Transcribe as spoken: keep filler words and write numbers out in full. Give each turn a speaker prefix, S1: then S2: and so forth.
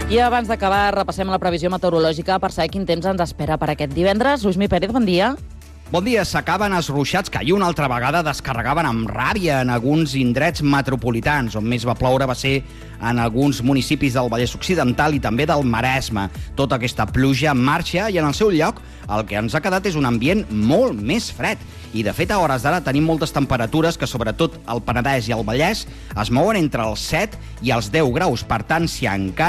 S1: I abans d'acabar, repassem la previsió meteorològica per saber quin temps ens espera per aquest divendres. Luismi Pérez, bon dia.
S2: Bon dia. S'acaben els ruixats que ahir una altra vegada descarregaven amb ràbia en alguns indrets metropolitans. On més va ploure va ser en alguns municipis del Vallès Occidental i també del Maresme. Tota aquesta pluja marxa i en el seu lloc el que ens ha quedat és un ambient molt més fred. I, de fet, a hores d'ara tenim moltes temperatures que, sobretot al Penedès i al Vallès, es mouen entre els set i els deu graus. Per tant, si encara